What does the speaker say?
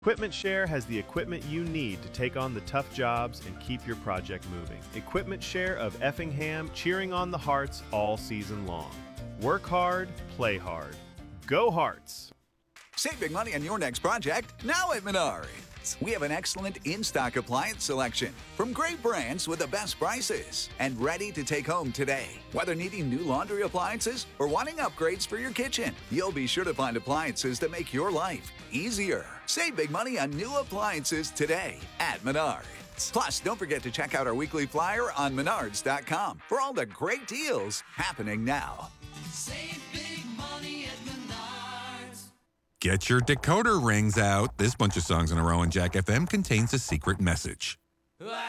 Equipment Share has the equipment you need to take on the tough jobs and keep your project moving. Equipment Share of Effingham, cheering on the Hearts all season long. Work hard, play hard. Go Hearts! Save big money on your next project now at Menards. We have an excellent in-stock appliance selection from great brands with the best prices and ready to take home today. Whether needing new laundry appliances or wanting upgrades for your kitchen, you'll be sure to find appliances that make your life easier. Save big money on new appliances today at Menards. Plus, don't forget to check out our weekly flyer on Menards.com for all the great deals happening now. Save big money at Menards. Get your decoder rings out. This bunch of songs in a row on Jack FM contains a secret message.